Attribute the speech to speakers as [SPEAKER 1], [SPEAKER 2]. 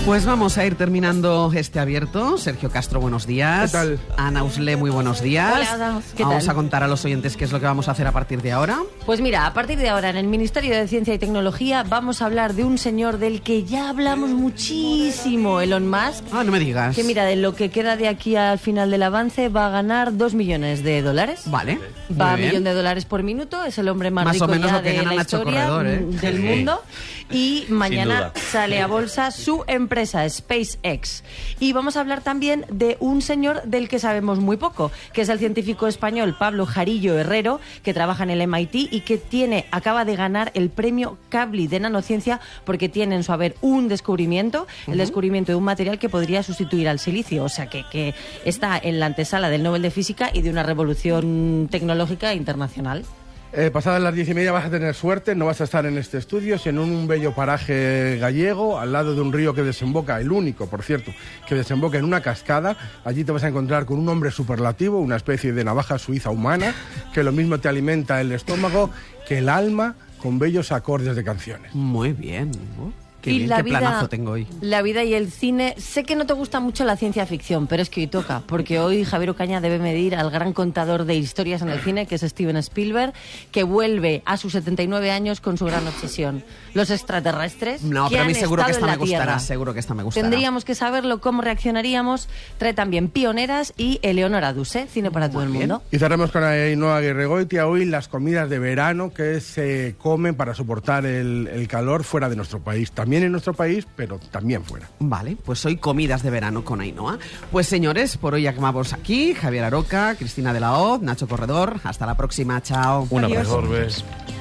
[SPEAKER 1] Pues vamos a ir terminando este abierto. Sergio Castro, buenos días.
[SPEAKER 2] ¿Qué tal?
[SPEAKER 1] Ana Usle, muy buenos días.
[SPEAKER 3] Hola, ¿qué tal?
[SPEAKER 1] Vamos a contar a los oyentes qué es lo que vamos a hacer a partir de ahora.
[SPEAKER 3] Pues mira, a partir de ahora en el Ministerio de Ciencia y Tecnología vamos a hablar de un señor del que ya hablamos muchísimo, Elon Musk.
[SPEAKER 1] Ah, no me digas.
[SPEAKER 3] Que mira, de lo que queda de aquí al final del avance va a ganar $2 millones.
[SPEAKER 1] Vale.
[SPEAKER 3] Va a
[SPEAKER 1] muy bien.
[SPEAKER 3] $1 por minuto, es el hombre más
[SPEAKER 1] Más
[SPEAKER 3] rico
[SPEAKER 1] o menos
[SPEAKER 3] ya
[SPEAKER 1] lo que
[SPEAKER 3] de
[SPEAKER 1] gana
[SPEAKER 3] la
[SPEAKER 1] Nacho
[SPEAKER 3] historia
[SPEAKER 1] Corredor,
[SPEAKER 3] del mundo. Y mañana
[SPEAKER 4] duda.
[SPEAKER 3] sale a bolsa su empresa, SpaceX. Y vamos a hablar también de un señor del que sabemos muy poco, que es el científico español Pablo Jarillo Herrero, que trabaja en el MIT y que acaba de ganar el premio Kavli de nanociencia porque tiene en su haber un descubrimiento, el descubrimiento de un material que podría sustituir al silicio. O sea, que está en la antesala del Nobel de Física y de una revolución tecnológica internacional.
[SPEAKER 2] Pasadas las 10:30 vas a tener suerte, no vas a estar en este estudio, sino en un bello paraje gallego, al lado de un río que desemboca, el único, por cierto, que desemboca en una cascada. Allí te vas a encontrar con un hombre superlativo, una especie de navaja suiza humana, que lo mismo te alimenta el estómago que el alma con bellos acordes de canciones.
[SPEAKER 1] Muy bien. Qué
[SPEAKER 3] Y
[SPEAKER 1] bien,
[SPEAKER 3] la
[SPEAKER 1] qué
[SPEAKER 3] vida,
[SPEAKER 1] planazo tengo hoy.
[SPEAKER 3] La vida y el cine. Sé que no te gusta mucho la ciencia ficción, pero es que hoy toca, porque hoy Javier Ocaña debe medir al gran contador de historias en el cine, que es Steven Spielberg, que vuelve a sus 79 años con su gran obsesión: los extraterrestres.
[SPEAKER 1] No,
[SPEAKER 3] que
[SPEAKER 1] pero a
[SPEAKER 3] han
[SPEAKER 1] mí seguro que
[SPEAKER 3] estado
[SPEAKER 1] esta
[SPEAKER 3] en
[SPEAKER 1] me
[SPEAKER 3] la
[SPEAKER 1] gustará.
[SPEAKER 3] Tierra.
[SPEAKER 1] Seguro que esta me gustará.
[SPEAKER 3] Tendríamos que saberlo, cómo reaccionaríamos. Trae también Pioneras y Eleonora Duse, cine para todo el
[SPEAKER 1] bien.
[SPEAKER 3] mundo.
[SPEAKER 2] Y cerramos con Ainhoa Aguirregoitia, hoy las comidas de verano que se comen para soportar el calor fuera de nuestro país. También en nuestro país, pero también fuera.
[SPEAKER 1] Vale, pues hoy comidas de verano con Ainhoa. Pues señores, por hoy acabamos aquí. Javier Aroca, Cristina de la Hoz, Nacho Corredor. Hasta la próxima, chao.
[SPEAKER 4] Una
[SPEAKER 3] Adiós.
[SPEAKER 4] mejor vez.